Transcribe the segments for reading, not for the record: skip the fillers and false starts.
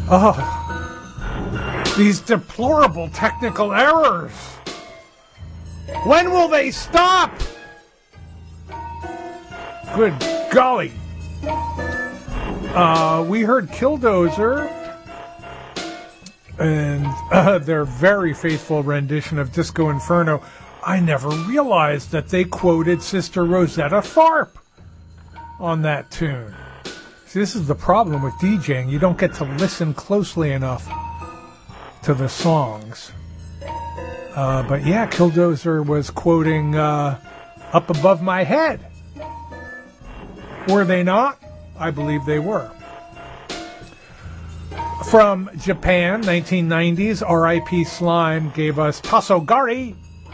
Oh, these deplorable technical errors. When will they stop? Good golly. We heard Killdozer and their very faithful rendition of Disco Inferno. I never realized that they quoted Sister Rosetta Tharpe on that tune. See, this is the problem with DJing. You don't get to listen closely enough to the songs. But yeah, Killdozer was quoting Up Above My Head. Were they not? I believe they were. From Japan, 1990s, R.I.P. Slime gave us Tassogari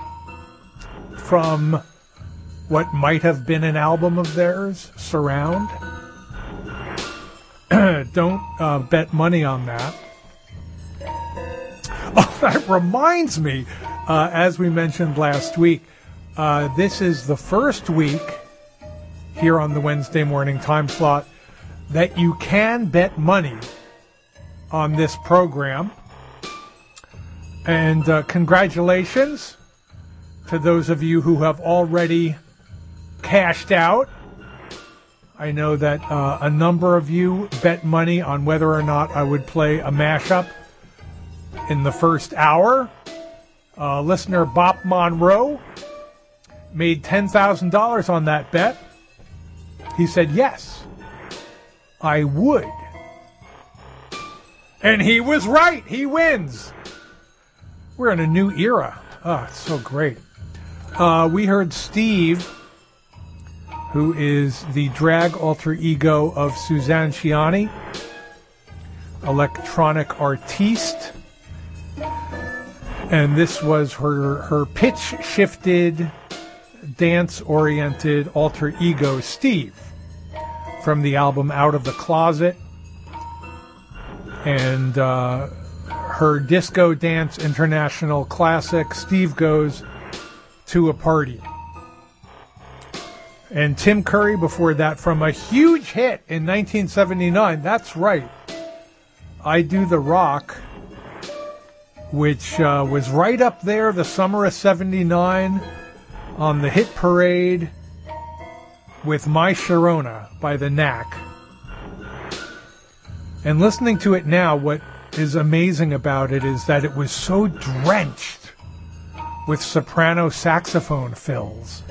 from what might have been an album of theirs, Surround. Don't bet money on that. Oh, that reminds me, as we mentioned last week, this is the first week here on the Wednesday morning time slot that you can bet money on this program. And congratulations to those of you who have already cashed out. I know that a number of you bet money on whether or not I would play a mashup in the first hour. Listener Bop Monroe made $10,000 on that bet. He said, yes, I would. And he was right. He wins. We're in a new era. Oh, it's so great. We heard Steve, who is the drag alter ego of Suzanne Ciani, electronic artiste. And this was her pitch-shifted, dance-oriented alter ego, Steve, from the album Out of the Closet. And her disco dance international classic, Steve Goes to a Party. And Tim Curry before that from a huge hit in 1979. That's right. I Do the Rock, which was right up there the summer of 79 on the hit parade with My Sharona by the Knack. And listening to it now, what is amazing about it is that it was so drenched with soprano saxophone fills.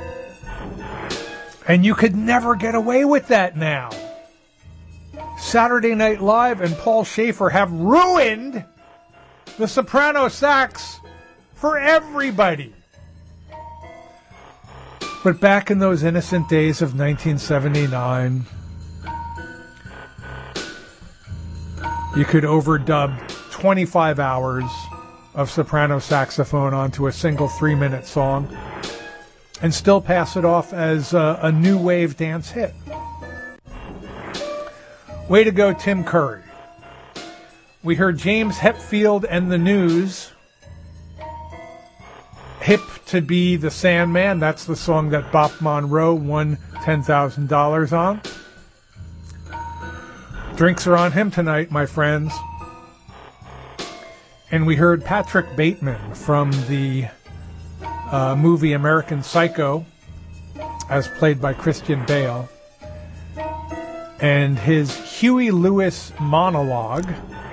And you could never get away with that now. Saturday Night Live and Paul Schaefer have ruined the soprano sax for everybody. But back in those innocent days of 1979, you could overdub 25 hours of soprano saxophone onto a single 3-minute song and still pass it off as a new wave dance hit. Way to go, Tim Curry. We heard James Hetfield and the News, Hip to Be the Sandman. That's the song that Bop Monroe won $10,000 on. Drinks are on him tonight, my friends. And we heard Patrick Bateman from the movie American Psycho, as played by Christian Bale. And his Huey Lewis monologue.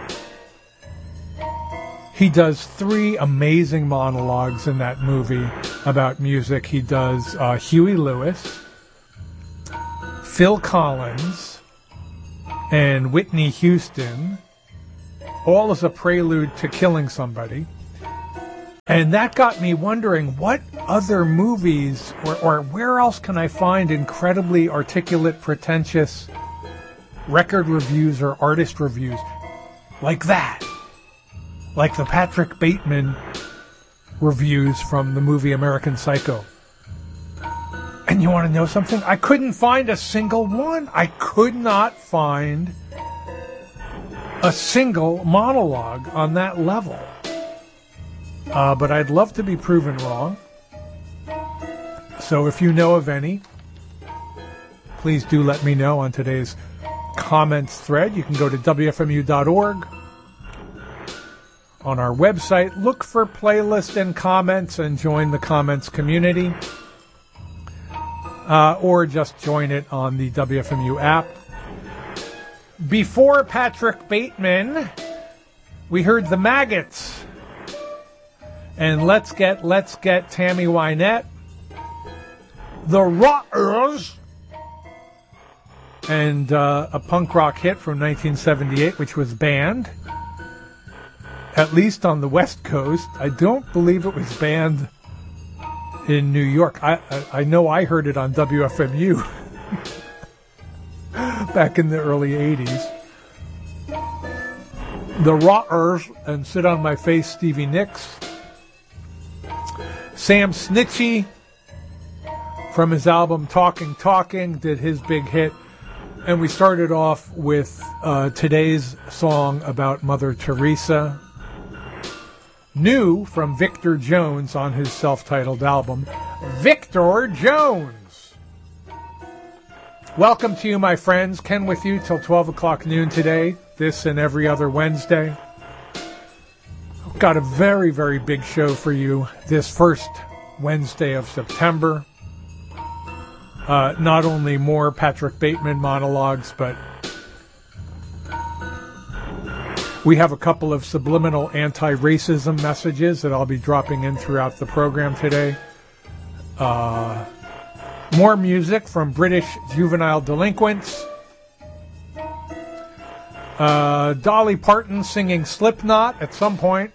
He does 3 amazing monologues in that movie about music. He does Huey Lewis, Phil Collins, and Whitney Houston, all as a prelude to killing somebody. And that got me wondering, what other movies or where else can I find incredibly articulate, pretentious record reviews or artist reviews like that? Like the Patrick Bateman reviews from the movie American Psycho. And you want to know something? I couldn't find a single one. I could not find a single monologue on that level. But I'd love to be proven wrong. So if you know of any, please do let me know on today's comments thread. You can go to WFMU.org. On our website, look for playlist and comments and join the comments community. Or just join it on the WFMU app. Before Patrick Bateman, we heard the Maggots. And let's get Tammy Wynette. The Rotters. And a punk rock hit from 1978, which was banned. At least on the West Coast. I don't believe it was banned in New York. I know I heard it on WFMU back in the early 80s. The Rotters and Sit on My Face, Stevie Nicks. Sam Snitchy from his album Talking did his big hit. And we started off with today's song about Mother Teresa. New from Victor Jones on his self-titled album, Victor Jones. Welcome to you, my friends. Ken with you till 12 o'clock noon today, this and every other Wednesday. Got a very, very big show for you this first Wednesday of September. Not only more Patrick Bateman monologues, but we have a couple of subliminal anti-racism messages that I'll be dropping in throughout the program today. More music from British juvenile delinquents. Dolly Parton singing Slipknot at some point.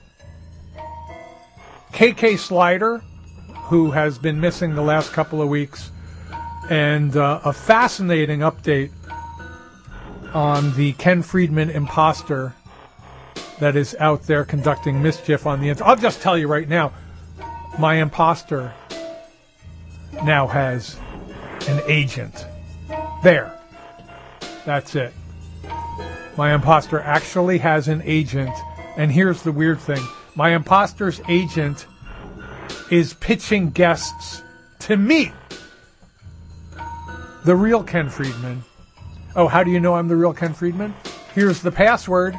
KK Slider, who has been missing the last couple of weeks. And a fascinating update on the Ken Friedman imposter that is out there conducting mischief on the internet. I'll just tell you right now, my imposter now has an agent. There. That's it. My imposter actually has an agent. And here's the weird thing. My imposter's agent is pitching guests to meet the real Ken Friedman. Oh, how do you know I'm the real Ken Friedman? Here's the password.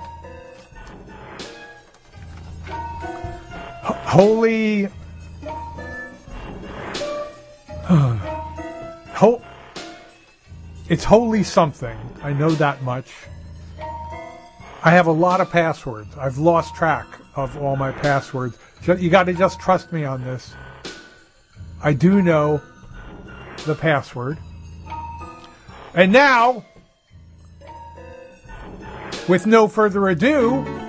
Holy... It's holy something. I know that much. I have a lot of passwords. I've lost track of all my passwords. You got to just trust me on this. I do know the password. And now, with no further ado,